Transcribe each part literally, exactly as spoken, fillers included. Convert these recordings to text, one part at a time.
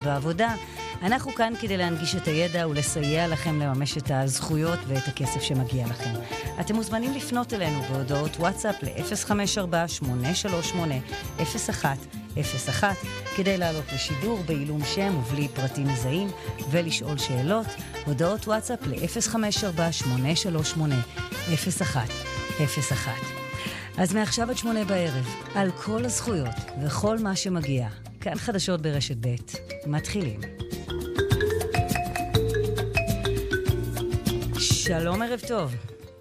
בעבודה. אנחנו כאן כדי להנגיש את הידע ולסייע לכם לממש את הזכויות ואת הכסף שמגיע לכם. אתם מוזמנים לפנות אלינו בהודעות וואטסאפ ל-אפס חמש ארבע שמונה שלוש שמונה אפס אחת אפס אחת כדי לעלות לשידור בעילום שם ובלי פרטים מזהים ולשאול שאלות. הודעות וואטסאפ ל-אפס חמש ארבע שמונה שלוש שמונה אפס אחת אפס אחת. אז מעכשיו עד שמונה בערב, על כל הזכויות וכל מה שמגיע. כאן חדשות ברשת ב' מתחילים. שלום, ערב טוב.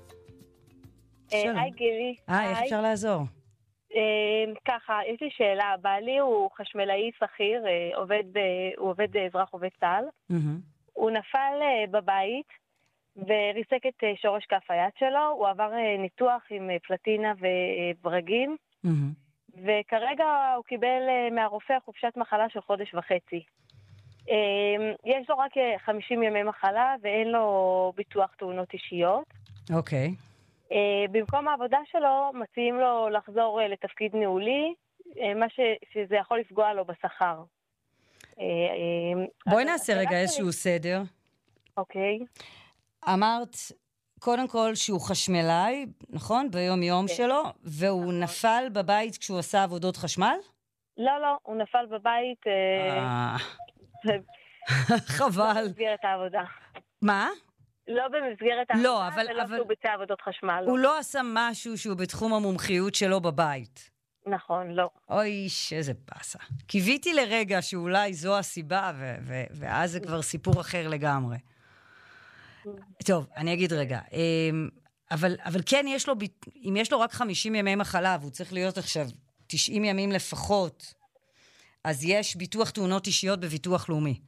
היי גילי. היי, איך אפשר לעזור? ככה, יש לי שאלה. בעלי הוא חשמלאי שכיר, הוא עובד אזרח עובד צה"ל. הוא נפל בבית וריסק את שורש כף היד שלו. הוא עבר ניתוח עם פלטינה וברגים. וכרגע הוא קיבל מהרופא חופשת מחלה של חודש וחצי. יש לו רק חמישים ימי מחלה ואין לו ביטוח תאונות אישיות. אוקיי. במקום העבודה שלו מציעים לו לחזור לתפקיד ניהולי, מה שזה יכול לפגוע לו בשכר. בואי נעשה רגע איזשהו סדר. אוקיי. אמרת קודם כל שהוא חשמלאי, נכון? ביום יום שלו, והוא נפל בבית כשהוא עשה עבודות חשמל? לא, לא, הוא נפל בבית חבל. לא במסגרת העבודה. מה? לא במסגרת העבודה, לא, אבל, ולא אבל... שהוא ביצע עבודות חשמל. הוא לא עשה משהו שהוא בתחום המומחיות שלו בבית. נכון, לא. אוי, איזה פסה. קיוויתי לרגע שאולי זו הסיבה, ו- ו- ואז זה כבר סיפור אחר לגמרי. טוב, אני אגיד רגע. אבל, אבל כן, יש לו, אם יש לו רק חמישים ימי מחלה, והוא צריך להיות עכשיו תשעים ימים לפחות, אז יש ביטוח תאונות אישיות בביטוח לאומי.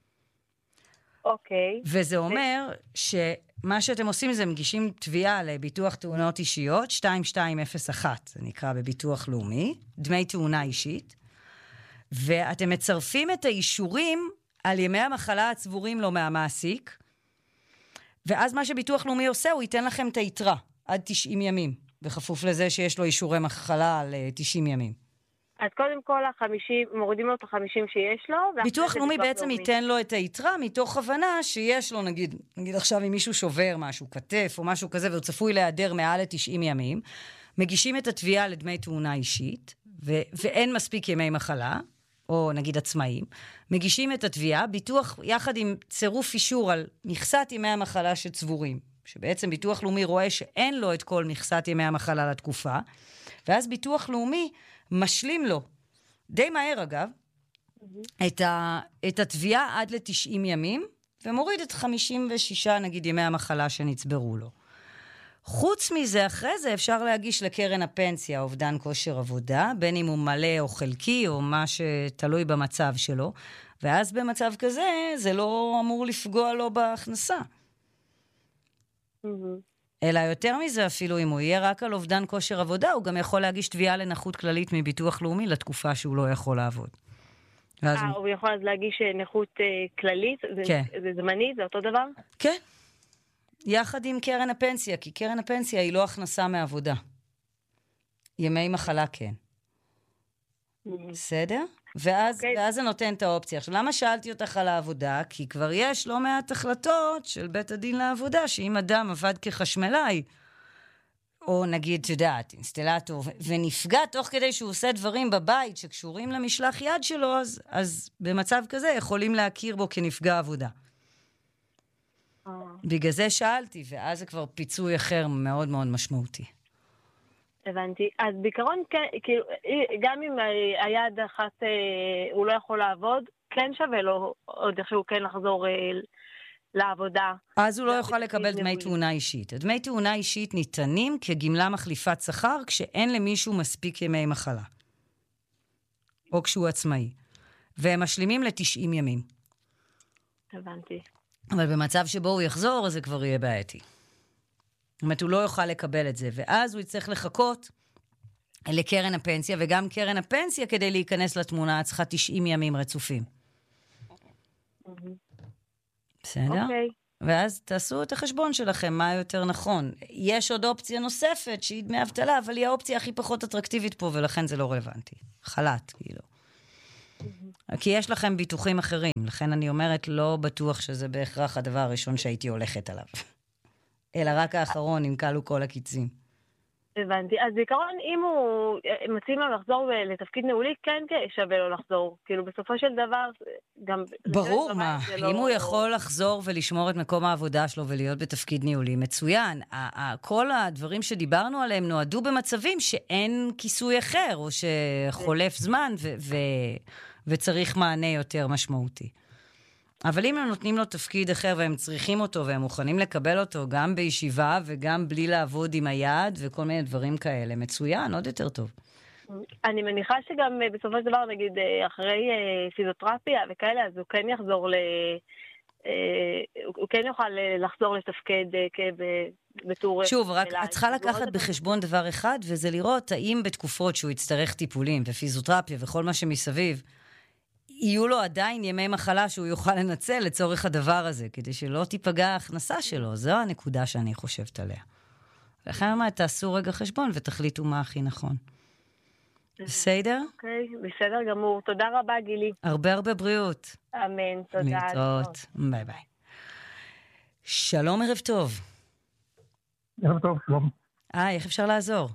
אוקיי. וזה אומר שמה שאתם עושים זה מגישים תביעה לביטוח תאונות אישיות, שתיים שתיים אפס אחת, זה נקרא בביטוח לאומי, דמי תאונה אישית, ואתם מצרפים את האישורים על ימי המחלה הצבורים לו מהמעסיק, ואז מה שביטוח לאומי עושה, הוא ייתן לכם את היתרה עד תשעים ימים, בכפוף לזה שיש לו אישורי מחלה על תשעים ימים. אז קודם כל, החמישים, מורידים לו את החמישים שיש לו. ביטוח לאומי בעצם ייתן לו את היתרה, מתוך הבנה שיש לו, נגיד, נגיד עכשיו אם מישהו שובר משהו, כתף או משהו כזה, והוא צפוי להיעדר מעל ל-תשעים ימים, מגישים את התביעה לדמי תאונה אישית, ו- ואין מספיק ימי מחלה, או נגיד עצמאים, מגישים את התביעה, ביטוח יחד עם צירוף אישור על מכסת ימי המחלה שצבורים, שבעצם ביטוח לאומי רואה שאין לו את כל מכסת ימי המחלה לתקופה, ואז ביטוח לאומי משלים לו, די מהר אגב, mm-hmm. את, ה, את התביעה עד ל-תשעים ימים, ומוריד את חמישים ושישה נגיד ימי המחלה שנצברו לו. חוץ מזה, אחרי זה אפשר להגיש לקרן הפנסיה אובדן כושר עבודה, בין אם הוא מלא או חלקי, או מה שתלוי במצב שלו, ואז במצב כזה, זה לא אמור לפגוע לו בהכנסה. Mm-hmm. אלא יותר מזה אפילו, אם הוא יהיה רק על אובדן כושר עבודה, הוא גם יכול להגיש תביעה לנכות כללית מביטוח לאומי לתקופה שהוא לא יכול לעבוד. אה, הוא יכול אז להגיש נכות כללית? כן. זה זמני? זה אותו דבר? כן. יחד עם קרן הפנסיה, כי קרן הפנסיה היא לא הכנסה מעבודה. ימי מחלה כן. בסדר? ואז, okay. ואז זה נותן את האופציה. עכשיו, למה שאלתי אותך על העבודה? כי כבר יש לא מעט החלטות של בית הדין לעבודה, שאם אדם עבד כחשמלאי, או נגיד, תדעת, אינסטלטור, ונפגע תוך כדי שהוא עושה דברים בבית שקשורים למשלח יד שלו, אז, אז במצב כזה יכולים להכיר בו כנפגע עבודה. Oh. בגלל זה שאלתי, ואז זה כבר פיצוי אחר מאוד מאוד משמעותי. הבנתי. אז בעיקרון, כאילו, גם אם היד אחת הוא לא יכול לעבוד, כן שווה לו עוד איכשהו כן לחזור לעבודה. אז הוא לא יכול לקבל דמי תאונה אישית. דמי תאונה אישית ניתנים כגמלה מחליפת שכר, כשאין למישהו מספיק ימי מחלה. או כשהוא עצמאי. והם משלימים ל-תשעים ימים. הבנתי. אבל במצב שבו הוא יחזור, אז זה כבר יהיה בעייתי. זאת אומרת, הוא לא יוכל לקבל את זה, ואז הוא יצטרך לחכות לקרן הפנסיה, וגם קרן הפנסיה, כדי להיכנס לתמונה, צריכה תשעים ימים רצופים. בסדר? אוקיי. ואז תעשו את החשבון שלכם, מה יותר נכון. יש עוד אופציה נוספת, שהיא דמי אבטלה, אבל היא האופציה הכי פחות אטרקטיבית פה, ולכן זה לא רלוונטי. חלט, כאילו. כי יש לכם ביטוחים אחרים, לכן אני אומרת, לא בטוח שזה בהכרח הדבר הראשון שהייתי הולכת עליו. אלא רק האחרון, אם קלו כל הקיצים. הבנתי. אז בעיקרון, אם הוא מציעים לו לחזור לתפקיד ניהולי, כן שווה לו לחזור. כאילו, בסופו של דבר, גם... ברור, מה? אם הוא יכול לחזור ולשמור את מקום העבודה שלו ולהיות בתפקיד ניהולי, מצוין. כל הדברים שדיברנו עליהם נועדו במצבים שאין כיסוי אחר, או שחולף זמן וצריך מענה יותר משמעותי. אבל אם הם נותנים לו תפקיד אחר והם צריכים אותו והם מוכנים לקבל אותו גם בישיבה וגם בלי לעבוד עם היד וכל מיני דברים כאלה, מצוין, עוד יותר טוב. אני מניחה שגם בסופו של דבר, נגיד, אחרי פיזיותרפיה וכאלה, אז הוא כן יחזור ל... הוא כן יוכל לחזור לתפקד בתור... שוב, רק את צריכה לקחת בחשבון דבר אחד, וזה לראות האם בתקופות שהוא יצטרך טיפולים ופיזיותרפיה וכל מה שמסביב, יהיו לו עדיין ימי מחלה שהוא יוכל לנצל לצורך הדבר הזה, כדי שלא תיפגע ההכנסה שלו. זו הנקודה שאני חושבת עליה. לכן אמרת, תעשו רגע חשבון ותחליטו מה הכי נכון. בסדר? אוקיי, בסדר גמור. תודה רבה, גילי. הרבה הרבה בריאות. אמן, תודה. להתראות. ביי ביי. שלום, ערב טוב. ערב טוב, שלום. אה, איך אפשר לעזור?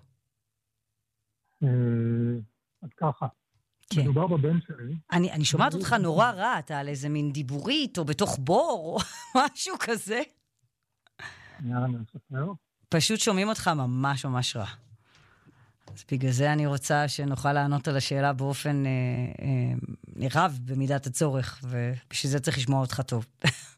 אז ככה. כן. מדובר בבן שלי. אני, אני שומעת אותך נורא רע, אתה על איזה מין דיבורית, או בתוך בור, או משהו כזה. יאללה, אני אספר. פשוט שומעים אותך ממש ממש רע. אז בגלל זה אני רוצה שנוכל לענות על השאלה באופן אה, אה, רב במידת הצורך, ובשביל זה צריך לשמוע אותך טוב.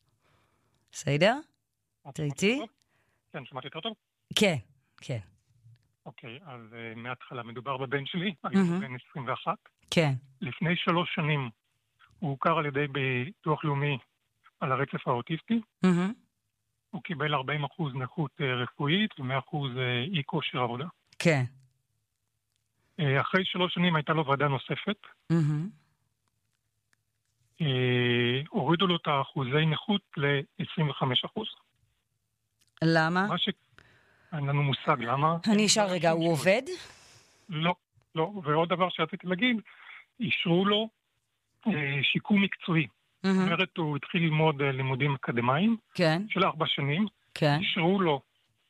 בסדר? אתה איתי? כן, שמעתי יותר טוב? כן, כן. אוקיי, אז uh, מההתחלה מדובר בבן שלי, אני mm-hmm. בן עשרים ואחת. כן. לפני שלוש שנים הוא הוכר על ידי ביטוח לאומי על הרצף האוטיסטי. Mm-hmm. הוא קיבל ארבעים אחוז נכות uh, רפואית ו-מאה אחוז uh, אי כושר עבודה. כן. Uh, אחרי שלוש שנים הייתה לו ועדה נוספת. Mm-hmm. Uh, הורידו לו את האחוזי נכות ל-עשרים וחמישה אחוז. למה? מה ש... אין לנו מושג, למה? אני אשאל רגע, הוא עובד? לא, לא. ועוד דבר שרציתי להגיד, אישרו לו שיקום מקצועי. זאת אומרת, הוא התחיל ללמוד לימודים אקדמיים, של ארבע שנים, אישרו לו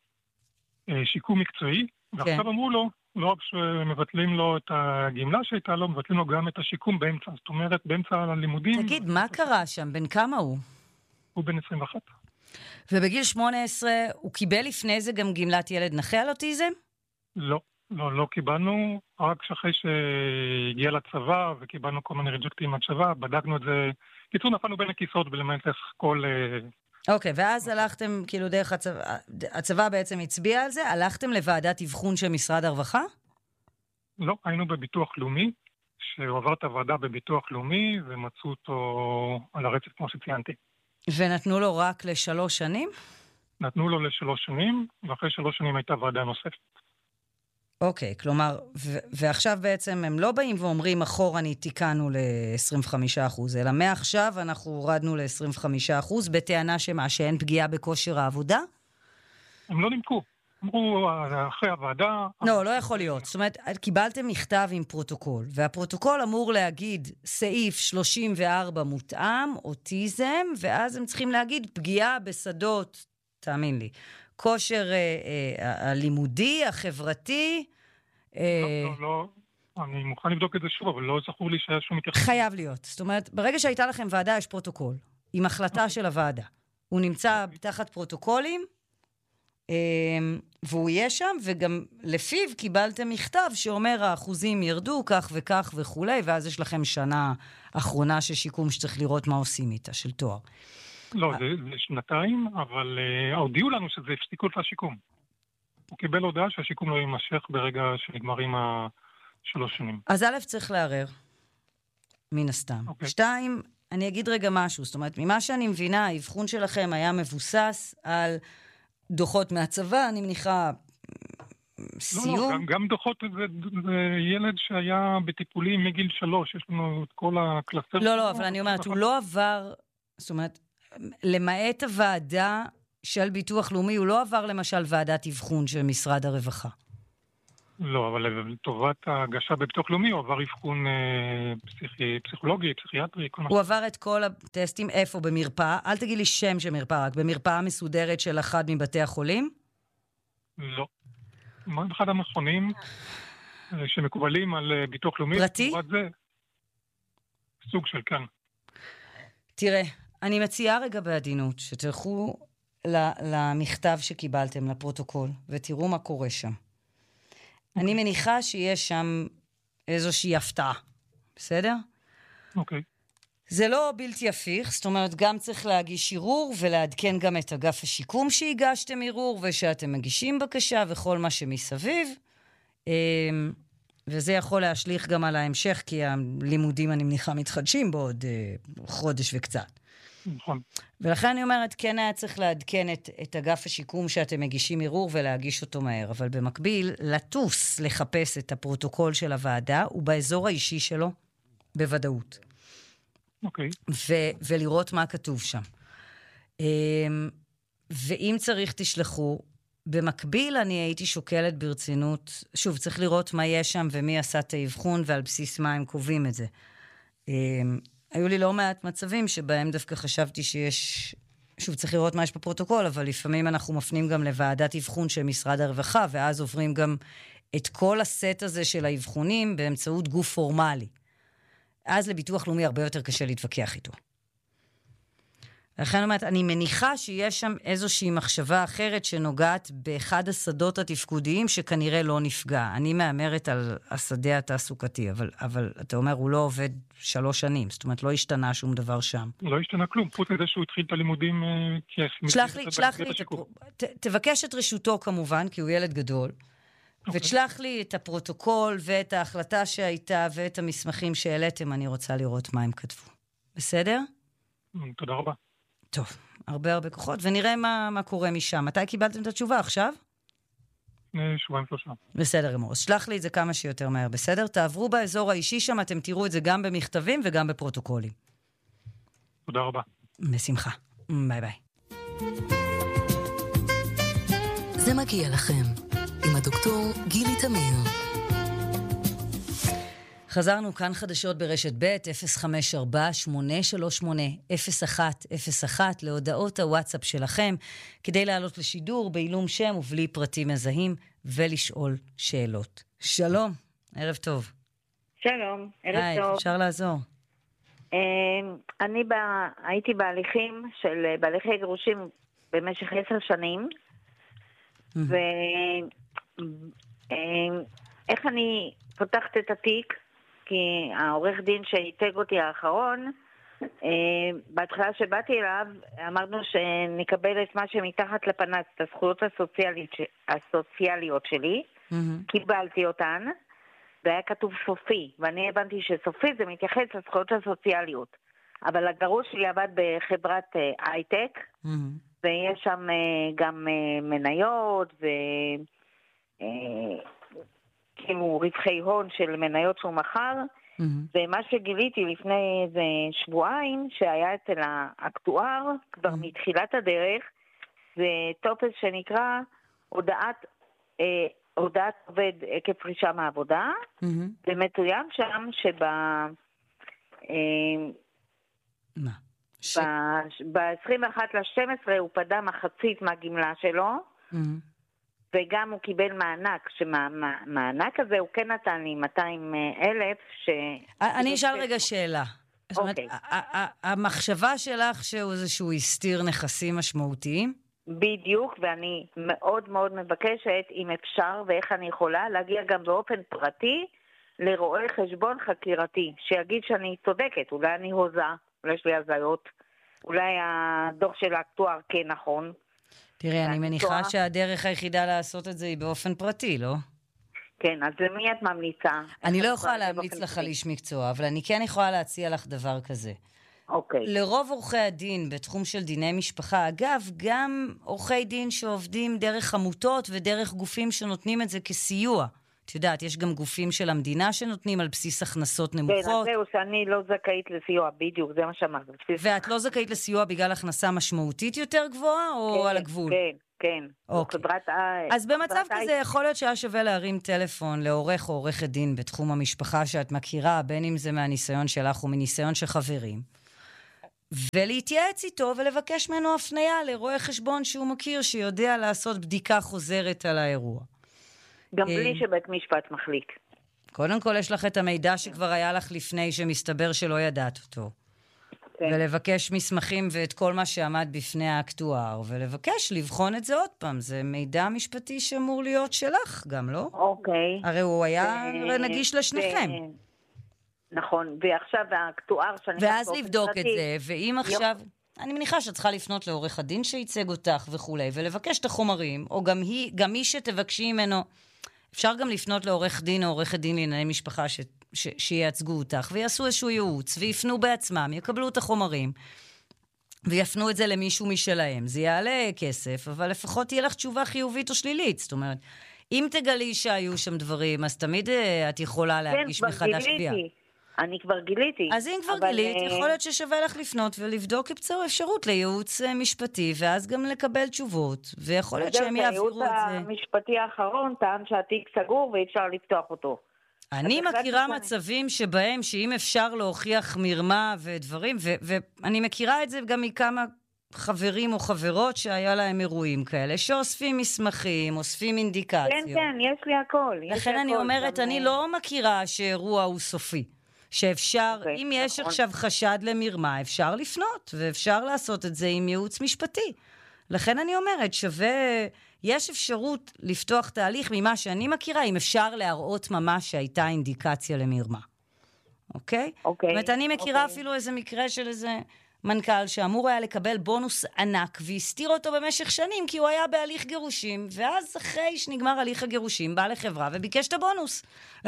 שיקום מקצועי, ועכשיו אמרו לו, לא רק שמבטלים לו את הגמלה שהייתה לו, מבטלים לו גם את השיקום באמצע. זאת אומרת, באמצע הלימודים... תגיד, מה קרה שם? בין כמה הוא? הוא בן עשרים ואחת. ובגיל שמונה עשרה הוא קיבל לפני זה גם גמלת ילד נכה על אוטיזם? לא, לא, לא קיבלנו, רק שאחרי שהגיע לצבא וקיבלנו כל מיני ריג'קטים מהצבא, בדקנו את זה, קיצור נפלנו בין הכיסאות ולמעט איך כל... אוקיי, ואז הלכתם, כאילו דרך הצבא, הצבא בעצם הצביע על זה, הלכתם לוועדת אבחון של משרד הרווחה? לא, היינו בביטוח לאומי, שהוא עבר את הוועדה בביטוח לאומי ומצאו אותו על הרצף כמו שציינתי. ונתנו לו רק לשלוש שנים? נתנו לו לשלוש שנים, ואחרי שלוש שנים הייתה ועדה נוספת. אוקיי, כלומר, ו- ועכשיו בעצם הם לא באים ואומרים, אחורה תיקנו ל-עשרים וחמישה אחוז, אלא מעכשיו אנחנו הורדנו ל-עשרים וחמישה אחוז, בטענה שמה, שאין פגיעה בכושר העבודה? הם לא נימקו. אמרו, אחרי הוועדה... לא, לא יכול להיות. זאת אומרת, קיבלתם מכתב עם פרוטוקול, והפרוטוקול אמור להגיד סעיף שלושים וארבע מותאם, אוטיזם, ואז הם צריכים להגיד פגיעה בשדות, תאמין לי, כושר אה, אה, הלימודי, החברתי. אה... לא, לא, לא. אני מוכן לבדוק את זה שוב, אבל לא זכור לי שהיה שום מתייחס. חייב להיות. זאת אומרת, ברגע שהייתה לכם ועדה, יש פרוטוקול, עם החלטה של הוועדה. הוא נמצא תחת פרוטוקולים, והוא יהיה שם, וגם לפיו קיבלתם מכתב שאומר האחוזים ירדו כך וכך וכולי, ואז יש לכם שנה אחרונה של שיקום שצריך לראות מה עושים איתה, של תואר. לא, זה, זה שנתיים, אבל uh, הודיעו לנו שזה הפסיקו את השיקום. הוא קיבל הודעה שהשיקום לא יימשך ברגע שנגמרים השלוש שנים. אז א' צריך לערער, מן הסתם. Okay. שתיים, אני אגיד רגע משהו, זאת אומרת, ממה שאני מבינה, האבחון שלכם היה מבוסס על דוחות מהצבא, אני מניחה סיום. לא, לא, גם, גם דוחות, זה, זה ילד שהיה בטיפולים מגיל שלוש, יש לנו את כל הקלסטר. לא, לא, אבל אני אומרת, הוא לא עבר, זאת אומרת, למעט הוועדה של ביטוח לאומי, הוא לא עבר למשל ועדת אבחון של משרד הרווחה. לא, אבל לטובת ההגשה בביטוח לאומי, הוא עבר אבחון פסיכולוגי, פסיכיאטרי, כל מה ש... הוא עבר את כל הטסטים, איפה? במרפאה? אל תגיד לי שם של מרפאה, רק במרפאה מסודרת של אחד מבתי החולים? לא. אחד המכונים שמקובלים על ביטוח לאומי. פרטי? זה סוג של כאן. תראה, אני מציעה רגע בעדינות, שתלכו למכתב שקיבלתם, לפרוטוקול, ותראו מה קורה שם. אני מניחה שיש שם איזושהי הפתעה, בסדר? אוקיי. זה לא בלתי הפיך, זאת אומרת, גם צריך להגיש ערעור, ולעדכן גם את אגף השיקום שהגשתם ערעור, ושאתם מגישים בקשה, וכל מה שמסביב. וזה יכול להשליך גם על ההמשך, כי הלימודים, אני מניחה, מתחדשים בעוד חודש וקצת. נכון. ולכן אני אומרת, כן היה צריך לעדכן את, את אגף השיקום שאתם מגישים ערעור ולהגיש אותו מהר, אבל במקביל, לטוס לחפש את הפרוטוקול של הוועדה, ובאזור האישי שלו, בוודאות. אוקיי. ו- ולראות מה כתוב שם. ואם צריך תשלחו, במקביל אני הייתי שוקלת ברצינות, שוב, צריך לראות מה יש שם ומי עשה את האבחון ועל בסיס מה הם קובעים את זה. היו לי לא מעט מצבים שבהם דווקא חשבתי שיש, שוב, צריך לראות מה יש בפרוטוקול, אבל לפעמים אנחנו מפנים גם לוועדת אבחון של משרד הרווחה, ואז עוברים גם את כל הסט הזה של האבחונים באמצעות גוף פורמלי. אז לביטוח לאומי הרבה יותר קשה להתווכח איתו. לכן אומרת, אני מניחה שיש שם איזושהי מחשבה אחרת שנוגעת באחד השדות התפקודיים שכנראה לא נפגע. אני מאמרת על השדה התעסוקתי, אבל, אבל אתה אומר, הוא לא עובד שלוש שנים, זאת אומרת, לא השתנה שום דבר שם. לא השתנה כלום, חוץ מזה שהוא התחיל את הלימודים כיף. שלח לי, שלח לי, ת, תבקש את רשותו כמובן, כי הוא ילד גדול, okay. ותשלח לי את הפרוטוקול ואת ההחלטה שהייתה ואת המסמכים שהעליתם, אני רוצה לראות מה הם כתבו. בסדר? תודה רבה. טוב, הרבה הרבה כוחות, ונראה מה, מה קורה משם. מתי קיבלתם את התשובה? עכשיו? שבועיים שלושה. בסדר גמור. אז שלח לי את זה כמה שיותר מהר, בסדר? תעברו באזור האישי שם, אתם תראו את זה גם במכתבים וגם בפרוטוקולים. תודה רבה. בשמחה. ביי ביי. זה מגיע לכם, עם הדוקטור גילי תמיר. חזרנו כאן חדשות ברשת ב' אפס חמש ארבע שמונה שלוש שמונה אפס אחת אפס אחת להודעות הוואטסאפ שלכם, כדי לעלות לשידור בעילום שם ובלי פרטים מזהים ולשאול שאלות. שלום, ערב טוב. שלום, ערב היי, טוב. אפשר לעזור. אני בא, הייתי בהליכים של בהליכי גירושים במשך עשר שנים, ואיך אני פותחת את התיק, כי העורך דין שהייצג אותי האחרון, בהתחלה שבאתי אליו, אמרנו שנקבל את מה שמתחת לפנס, את הזכויות הסוציאליות, הסוציאליות שלי, קיבלתי אותן, והיה כתוב סופי, ואני הבנתי שסופי זה מתייחס לזכויות הסוציאליות. אבל הגרוש שלי עבד בחברת הייטק, ויש שם גם מניות, ו... כאילו רווחי הון של מניות שהוא מחר, mm-hmm. ומה שגיליתי לפני איזה שבועיים, שהיה אצל האקטואר, כבר mm-hmm. מתחילת הדרך, זה טופס שנקרא הודעת, אה, הודעת עובד עקב פרישה מהעבודה, mm-hmm. ומצוין שם שבה... אה, מה? ש... ב-עשרים ואחת ל-שתים עשרה הוא פדה מחצית מהגמלה שלו, mm-hmm. וגם הוא קיבל מענק, שמענק הזה הוא כן נתן לי מאתיים אלף, ש... אני אשאל רגע שאלה. זאת אומרת, המחשבה שלך שהוא איזשהו הסתיר נכסים משמעותיים? בדיוק, ואני מאוד מאוד מבקשת, אם אפשר ואיך אני יכולה, להגיע גם באופן פרטי לרואה חשבון חקירתי, שיגיד שאני צודקת, אולי אני הוזה, אולי יש לי הזיות, אולי הדוח של האקטואר כן נכון, תראה, אני מניחה שהדרך היחידה לעשות את זה היא באופן פרטי, לא? כן, אז למי את ממליצה? אני לא יכולה להמליץ לך על איש מקצוע, אבל אני כן יכולה להציע לך דבר כזה. אוקיי. לרוב עורכי הדין בתחום של דיני משפחה, אגב, גם עורכי דין שעובדים דרך עמותות ודרך גופים שנותנים את זה כסיוע. את יודעת, יש גם גופים של המדינה שנותנים על בסיס הכנסות נמוכות. כן, אז זהו, שאני לא זכאית לסיוע, בדיוק, זה מה שאמרת. ואת לא זכאית לסיוע בגלל הכנסה משמעותית יותר גבוהה, או כן, על הגבול? כן, כן. אוקיי. חברת... אז במצב חברת כזה יכול להיות שהיה שווה להרים טלפון לעורך או עורכת דין בתחום המשפחה שאת מכירה, בין אם זה מהניסיון שלך או מניסיון של חברים, ולהתייעץ איתו ולבקש ממנו הפנייה לרואה חשבון שהוא מכיר, שיודע לעשות בדיקה חוזרת על האירוע. גם בלי שבית משפט מחליט. קודם כל יש לך את המידע שכבר היה לך לפני שמסתבר שלא ידעת אותו. ולבקש מסמכים ואת כל מה שעמד בפני האקטואר, ולבקש לבחון את זה עוד פעם. זה מידע משפטי שאמור להיות שלך גם, לא? אוקיי. הרי הוא היה נגיש לשניכם. נכון, ועכשיו האקטואר... ואז לבדוק את זה, ואם עכשיו... אני מניחה שאת צריכה לפנות לעורך הדין שייצג אותך וכולי, ולבקש את החומרים, או גם היא, גם מי שתבקשי ממנו, אפשר גם לפנות לעורך דין או עורכת דין לענייני משפחה ש... ש... שייצגו אותך, ויעשו איזשהו ייעוץ, ויפנו בעצמם, יקבלו את החומרים, ויפנו את זה למישהו משלהם. זה יעלה כסף, אבל לפחות תהיה לך תשובה חיובית או שלילית. זאת אומרת, אם תגלי שהיו שם דברים, אז תמיד את יכולה להגיש מחדש תביעה. אני כבר גיליתי. אז אם כבר גילית, יכול להיות ששווה לך לפנות ולבדוק אפשרות לייעוץ משפטי, ואז גם לקבל תשובות, ויכול להיות שהם יעבירו את זה. הייעוץ המשפטי האחרון טען שהתיק סגור ואי אפשר לפתוח אותו. אני מכירה מצבים שבהם, שאם אפשר להוכיח מרמה ודברים, ואני מכירה את זה גם מכמה חברים או חברות שהיה להם אירועים כאלה, שאוספים מסמכים, אוספים אינדיקציות. כן, כן, יש לי הכל. לכן אני אומרת, אני לא מכירה שאירוע הוא סופי. שאפשר, okay, אם יש נכון. עכשיו חשד למרמה, אפשר לפנות, ואפשר לעשות את זה עם ייעוץ משפטי. לכן אני אומרת, שווה, יש אפשרות לפתוח תהליך ממה שאני מכירה, אם אפשר להראות ממש שהייתה אינדיקציה למרמה. אוקיי? אוקיי. זאת אומרת, אני מכירה אוקיי. אפילו איזה מקרה של איזה מנכ"ל, שאמור היה לקבל בונוס ענק, והסתיר אותו במשך שנים, כי הוא היה בהליך גירושים, ואז אחרי שנגמר הליך הגירושים, בא לחברה וביקש את הבונוס.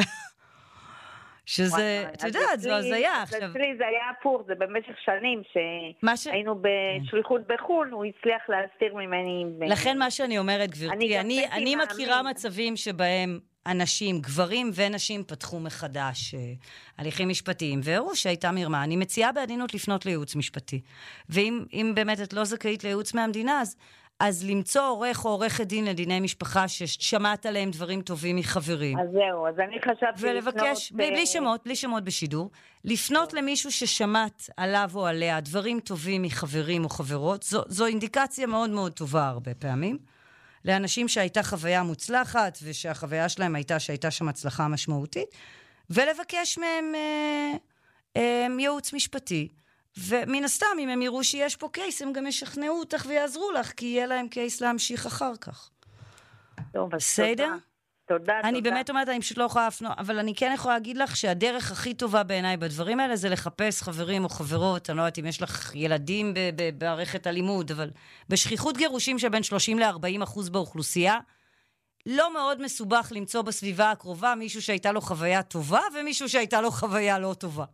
שזה, אתה יודעת, זו הזיה. אצלי זה היה פור, זה במשך שנים שהיינו בשליחות בחול, הוא הצליח להסתיר ממני. לכן מה שאני אומרת, גברתי, אני מכירה מצבים שבהם אנשים, גברים ונשים פתחו מחדש הליכים משפטיים, והראו שהייתה מרמה. אני מציעה בעדינות לפנות לייעוץ משפטי. ואם באמת את לא זכאית לייעוץ מהמדינה, אז... אז למצוא עורך או עורכת דין לדיני משפחה ששמעת עליהם דברים טובים מחברים. אז זהו, אז אני חשבתי ולבקש, בלי, בלי שמות, בלי שמות בשידור, לפנות טוב. למישהו ששמעת עליו או עליה דברים טובים מחברים או חברות, זו, זו אינדיקציה מאוד מאוד טובה הרבה פעמים, לאנשים שהייתה חוויה מוצלחת, ושהחוויה שלהם הייתה שהייתה שם הצלחה משמעותית, ולבקש מהם אה, אה, ייעוץ משפטי, ומן הסתם, אם הם יראו שיש פה קייס, הם גם ישכנעו אותך ויעזרו לך, כי יהיה להם קייס להמשיך אחר כך. טוב, בסדר? תודה, תודה. אני באמת אומרת, אני פשוט לא יכולה להפנות, אבל אני כן יכולה להגיד לך שהדרך הכי טובה בעיניי בדברים האלה, זה לחפש חברים או חברות, אני לא יודעת אם יש לך ילדים בערכת הלימוד, אבל בשכיחות גירושים שבין שלושים לארבעים אחוז באוכלוסייה, לא מאוד מסובך למצוא בסביבה הקרובה מישהו שהייתה לו חוויה טובה, ומישהו שהייתה לו חוויה לא טובה.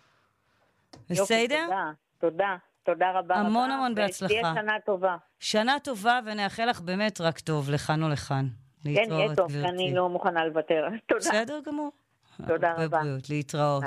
בסדר? תודה, תודה, תודה רבה. המון המון בהצלחה. ותהיה שנה טובה. שנה טובה, ונאחל לך באמת רק טוב, לכאן או לכאן. כן, יהיה טוב, אני לא מוכנה לוותר. תודה. בסדר גמור. תודה רבה. בבריאות, להתראות.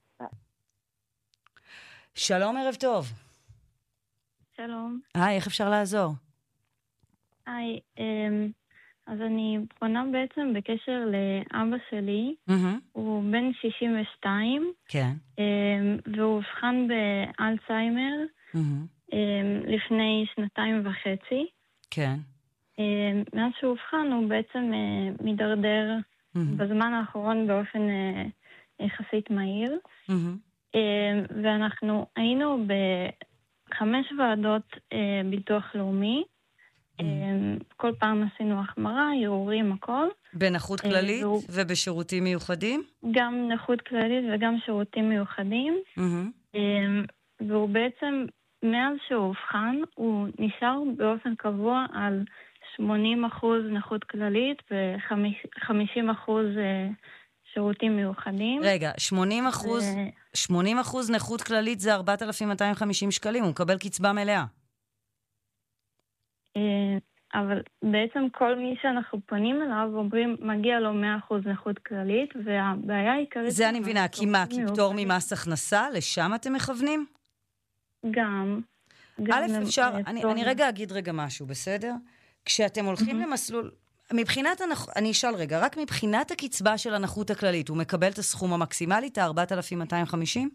שלום, ערב טוב. שלום. היי, איך אפשר לעזור? היי, אז אני פונה בעצם בקשר לאבא שלי, mm-hmm. הוא בן שישים ושתיים, כן. והוא אובחן באלצהיימר mm-hmm. לפני שנתיים וחצי. כן. מאז שהוא אובחן הוא בעצם מדרדר mm-hmm. בזמן האחרון באופן יחסית מהיר, mm-hmm. ואנחנו היינו בחמש ועדות ביטוח לאומי, כל פעם עשינו החמרה, ערעורים, הכל. בנכות כללית ובשירותים מיוחדים? גם נכות כללית וגם שירותים מיוחדים. והוא בעצם, מאז שהוא אובחן, הוא נשאר באופן קבוע על שמונים אחוז נכות כללית ו-חמישים אחוז שירותים מיוחדים. רגע, שמונים אחוז, שמונים אחוז נכות כללית זה ארבעת אלפים מאתיים וחמישים שקלים, הוא מקבל קצבה מלאה. אבל בעצם כל מי שאנחנו פונים אליו אומרים, מגיע לו מאה אחוז נכות כללית, והבעיה העיקרית... זה אני מבינה, כי מה, כי פטור ממס הכנסה? לשם אתם מכוונים? גם. א', אפשר, אני רגע אגיד רגע משהו, בסדר? כשאתם הולכים mm-hmm. למסלול, מבחינת, הנח... אני אשאל רגע, רק מבחינת הקצבה של הנכות הכללית, הוא מקבל את הסכום המקסימלי, את ה-ארבעת אלפים מאתיים וחמישים?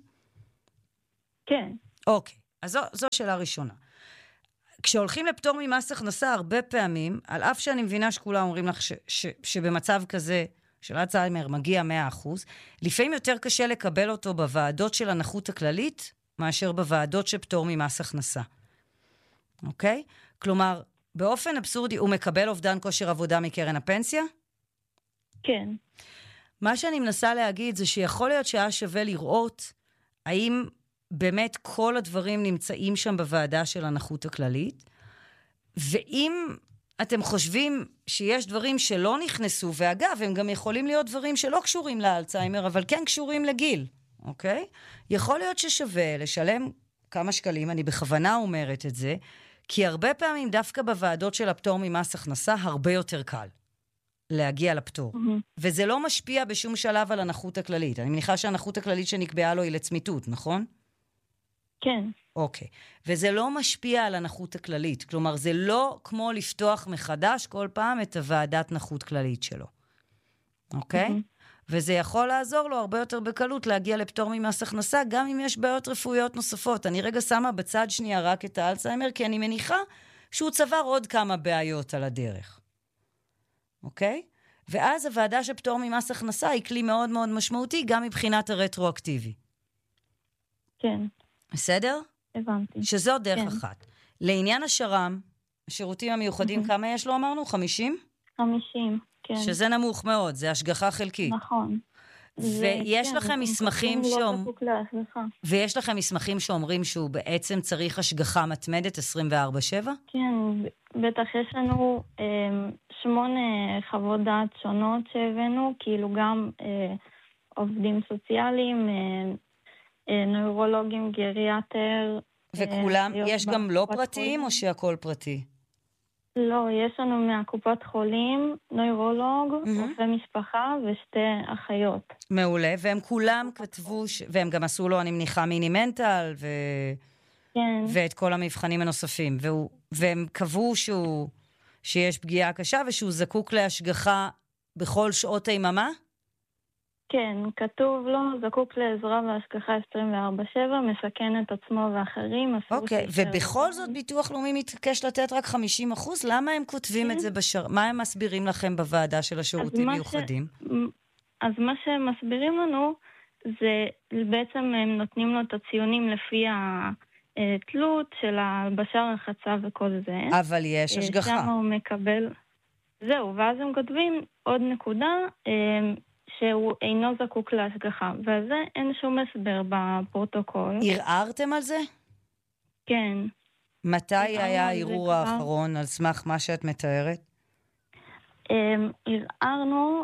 כן. אוקיי, אז זו, זו שאלה ראשונה. כשהולכים לפטור ממס הכנסה, הרבה פעמים, על אף שאני מבינה שכולם אומרים לך ש, ש, שבמצב כזה, של אלצהיימר מגיע מאה אחוז, לפעמים יותר קשה לקבל אותו בוועדות של הנכות הכללית, מאשר בוועדות של פטור ממס הכנסה. אוקיי? כלומר, באופן אבסורדי, הוא מקבל אובדן כושר עבודה מקרן הפנסיה? כן. מה שאני מנסה להגיד זה שיכול להיות שהיה שווה לראות האם באמת כל הדברים נמצאים שם בוועדה של הנכות הכללית, ואם אתם חושבים שיש דברים שלא נכנסו, ואגב, הם גם יכולים להיות דברים שלא קשורים לאלצהיימר, אבל כן קשורים לגיל, אוקיי? יכול להיות ששווה לשלם כמה שקלים, אני בכוונה אומרת את זה, כי הרבה פעמים דווקא בוועדות של הפטור ממס הכנסה, הרבה יותר קל להגיע לפטור. Mm-hmm. וזה לא משפיע בשום שלב על הנכות הכללית. אני מניחה שהנכות הכללית שנקבעה לו היא לצמיתות, נכון? כן. אוקיי. וזה לא משפיע על הנכות הכללית. כלומר, זה לא כמו לפתוח מחדש כל פעם את הוועדת נכות כללית שלו. אוקיי? Mm-hmm. וזה יכול לעזור לו הרבה יותר בקלות להגיע לפטור ממס הכנסה, גם אם יש בעיות רפואיות נוספות. אני רגע שמה בצד שנייה רק את האלצהיימר, כי אני מניחה שהוא צבר עוד כמה בעיות על הדרך. אוקיי? ואז הוועדה של פטור ממס הכנסה היא כלי מאוד מאוד משמעותי, גם מבחינת הרטרואקטיבי. כן. בסדר? הבנתי. שזו דרך כן. אחת. לעניין השר"ם, השירותים המיוחדים, mm-hmm. כמה יש לו אמרנו? חמישים? חמישים. כן. שזה נמוך מאוד, זה השגחה חלקית. נכון. ויש כן, לכם מסמכים שאומרים... לא ויש לכם מסמכים שאומרים שהוא בעצם צריך השגחה מתמדת עשרים וארבע שבע? כן, בטח יש לנו אה, שמונה חוות דעת שונות שהבאנו, כאילו גם אה, עובדים סוציאליים, אה, אה, נוירולוגים, גריאטר. וכולם, אה, יש גם לא פרטיים או שהכל פרטי? לא, יש לנו מהקופת חולים, נוירולוג, רופא משפחה ושתי אחיות. מעולה, והם כולם כתבו, והם גם עשו לו, אני מניחה, מיני-מנטל, ואת כל המבחנים הנוספים, והם קבעו שיש פגיעה קשה, ושהוא זקוק להשגחה בכל שעות היממה? כן, כתוב לו, זקוק לעזרה והשגחה עשרים וארבע שבע, מסכן את עצמו ואחרים. אוקיי, ובכל זאת ביטוח לאומי מתעקש לתת רק חמישים אחוז? למה הם כותבים את זה בשר... מה הם מסבירים לכם בוועדה של השירותים מיוחדים? אז מה שהם מסבירים לנו, זה בעצם הם נותנים לו את הציונים לפי התלות של הבשר הרחצה וכל זה. אבל יש השגחה. שם הוא מקבל... זהו, ואז הם כותבים עוד נקודה... שהוא אינו זקוק להשגחה, ועל זה אין שום הסבר בפרוטוקול. ערערתם על זה? כן. מתי היה הערעור האחרון על סמך מה שאת מתארת? ערערנו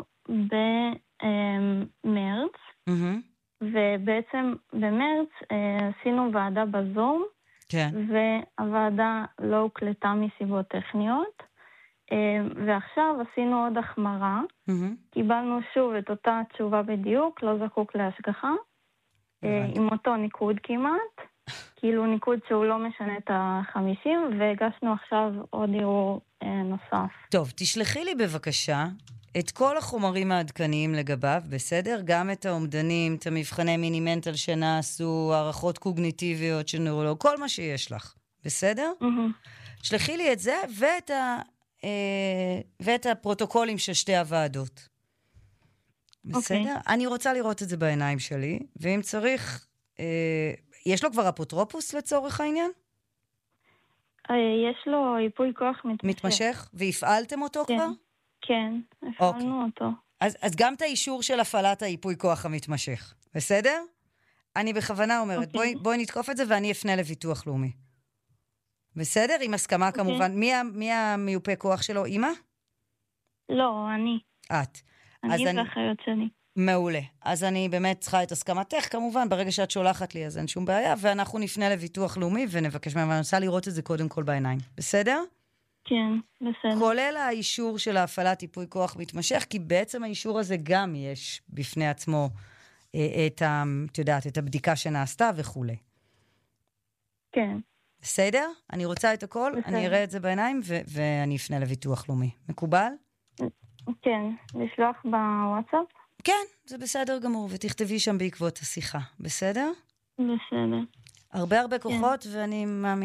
במרץ, ובעצם במרץ עשינו ועדה בזום, והוועדה לא הוקלטה מסיבות טכניות, ועכשיו עשינו עוד החמרה, קיבלנו שוב את אותה תשובה בדיוק, לא זקוק להשגחה, עם אותו ניקוד כמעט, כאילו ניקוד שהוא לא משנה את החמישים, והגשנו עכשיו עוד ערעור נוסף. טוב, תשלחי לי בבקשה את כל החומרים העדכניים לגביו, בסדר? גם את האומדנים, את המבחני מיני-מנטל שנעשו, הערכות קוגניטיביות של נוירולוג, כל מה שיש לך, בסדר? תשלחי לי את זה ואת ה... ואת הפרוטוקולים של שתי הוועדות. בסדר? Okay. אני רוצה לראות את זה בעיניים שלי, ואם צריך, אה, יש לו כבר אפוטרופוס לצורך העניין? יש לו ייפוי כוח מתמשך. מתמשך? והפעלתם אותו כן. כבר? כן, הפעלנו okay. אותו. אז, אז גם את האישור של הפעלת הייפוי כוח המתמשך, בסדר? אני בכוונה אומרת, okay. בואי, בואי נתקוף את זה ואני אפנה לביטוח לאומי. בסדר? עם הסכמה okay. כמובן. מי, מי המיופה כוח שלו? אמא? לא, אני. את. אני ואחיות שלי. מעולה. אז אני באמת צריכה את הסכמתך, כמובן, ברגע שאת שולחת לי, אז אין שום בעיה, ואנחנו נפנה לביטוח לאומי ונבקש מהם, ואני רוצה לראות את זה קודם כל בעיניים. בסדר? כן, בסדר. כולל האישור של ההפעלת ייפוי כוח מתמשך, כי בעצם האישור הזה גם יש בפני עצמו את, ה, את יודעת, את הבדיקה שנעשתה וכו'. כן. בסדר? אני רוצה את הכל, בסדר. אני אראה את זה בעיניים, ו- ואני אפנה לביטוח לאומי. מקובל? כן, לשלוח בוואטסאפ? כן, זה בסדר גמור, ותכתבי שם בעקבות השיחה. בסדר? בסדר. הרבה הרבה כוחות, ואני מאמינה